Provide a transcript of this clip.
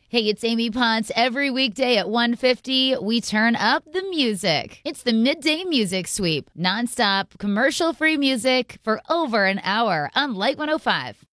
Hey, it's Amy Ponce. Every weekday at 1:50, we turn up the music. It's the Midday Music Sweep. Nonstop, commercial-free music for over an hour on Light 105.